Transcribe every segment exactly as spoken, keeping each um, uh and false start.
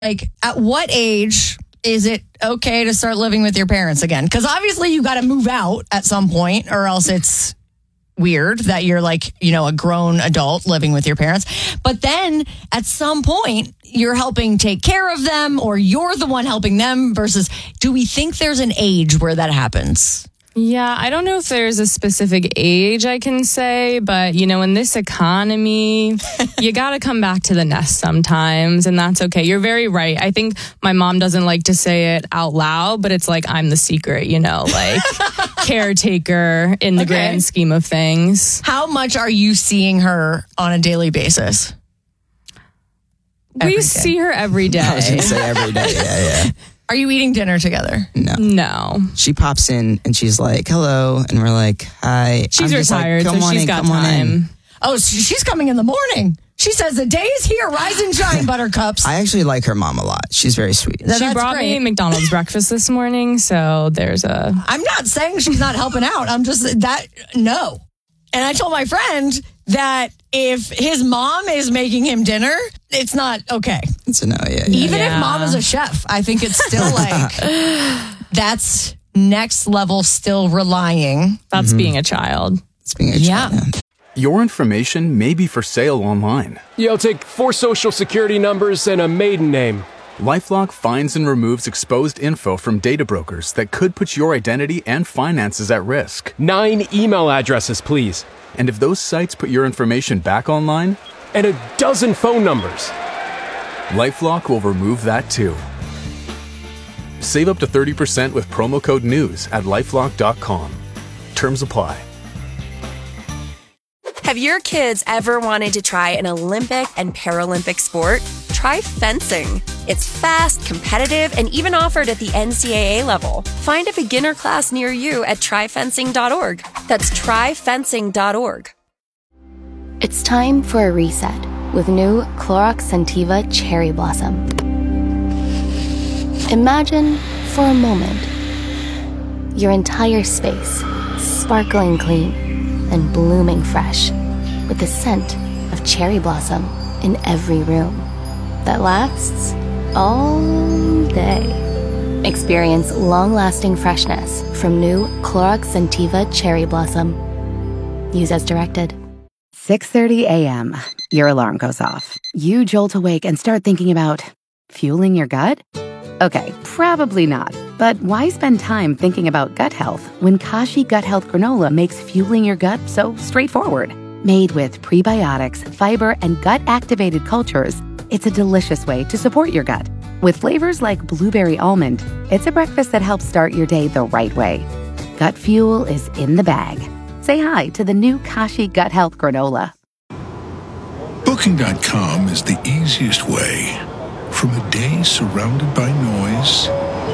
Like, at what age is it okay to start living with your parents again? Because obviously you got to move out at some point, or else it's weird that you're like, you know, a grown adult living with your parents. But then at some point, you're helping take care of them, or you're the one helping them versus, do we think there's an age where that happens? Yeah, I don't know if there's a specific age I can say, but, you know, in this economy, you got to come back to the nest sometimes, and that's okay. You're very right. I think my mom doesn't like to say it out loud, but it's like I'm the secret, you know, like caretaker in the okay. grand scheme of things. How much are you seeing her on a daily basis? Every we day. see her every day. I was going to say every day, yeah, yeah. Are you eating dinner together? No. No. She pops in and she's like, hello. And we're like, hi. She's I'm retired, like, so she's in, got time. Oh, she's coming in the morning. She says, the day is here. Rise and shine, buttercups. I actually like her mom a lot. She's very sweet. She That's brought great. me McDonald's breakfast this morning, so there's a... I'm not saying she's not helping out. I'm just, that, no. And I told my friend that if his mom is making him dinner, it's not okay. It's a no, yeah. yeah. Even yeah. if mom is a chef, I think it's still like, that's next level still relying. That's mm-hmm. being a child. It's being a yeah. child. Yeah. Your information may be for sale online. You'll take four social security numbers and a maiden name. LifeLock finds and removes exposed info from data brokers that could put your identity and finances at risk. Nine email addresses, please. And if those sites put your information back online? And a dozen phone numbers. LifeLock will remove that too. Save up to thirty percent with promo code NEWS at lifelock dot com. Terms apply. Have your kids ever wanted to try an Olympic and Paralympic sport? Try fencing. It's fast, competitive, and even offered at the N C double A level. Find a beginner class near you at try fencing dot org. That's try fencing dot org. It's time for a reset with new Clorox Scentiva Cherry Blossom. Imagine, for a moment, your entire space sparkling clean and blooming fresh with the scent of cherry blossom in every room that lasts all day. Experience long-lasting freshness from new Clorox Scentiva Cherry Blossom. Use as directed. six thirty a.m. Your alarm goes off. You jolt awake and start thinking about fueling your gut? Okay, probably not. But why spend time thinking about gut health when Kashi Gut Health Granola makes fueling your gut so straightforward? Made with prebiotics, fiber, and gut-activated cultures, it's a delicious way to support your gut. With flavors like blueberry almond, it's a breakfast that helps start your day the right way. Gut fuel is in the bag. Say hi to the new Kashi Gut Health Granola. Booking dot com is the easiest way. From a day surrounded by noise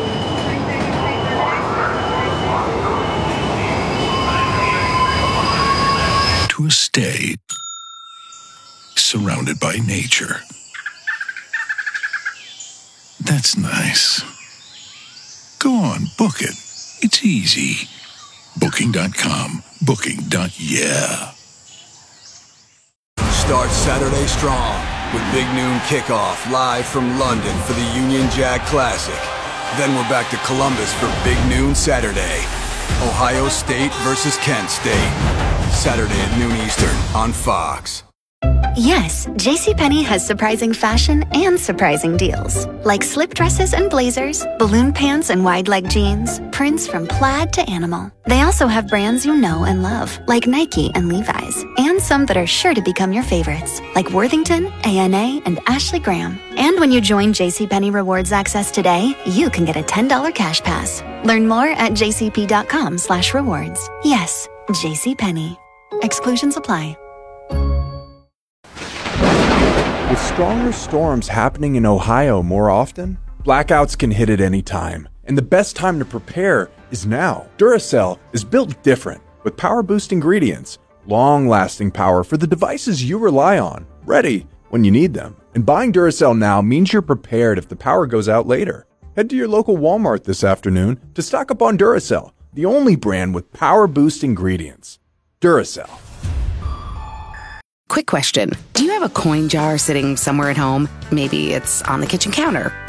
to a stay surrounded by nature. That's nice. Go on, book it. It's easy. Booking dot com. Booking. Yeah. Start Saturday strong with Big Noon Kickoff live from London for the Union Jack Classic. Then we're back to Columbus for Big Noon Saturday. Ohio State versus Kent State. Saturday at noon Eastern on Fox. Yes, JCPenney has surprising fashion and surprising deals. Like slip dresses and blazers, balloon pants and wide leg jeans, prints from plaid to animal. They also have brands you know and love, like Nike and Levi's, and some that are sure to become your favorites, like Worthington, A N A, and Ashley Graham. And when you join JCPenney Rewards Access today, you can get a ten dollars cash pass. Learn more at jcp.com slash rewards. Yes, JCPenney. Exclusions apply. With stronger storms happening in Ohio more often, blackouts can hit at any time, and the best time to prepare is now. Duracell is built different, with power-boost ingredients, long-lasting power for the devices you rely on, ready when you need them. And buying Duracell now means you're prepared if the power goes out later. Head to your local Walmart this afternoon to stock up on Duracell, the only brand with power-boost ingredients. Duracell. Quick question. Do you have a coin jar sitting somewhere at home? Maybe it's on the kitchen counter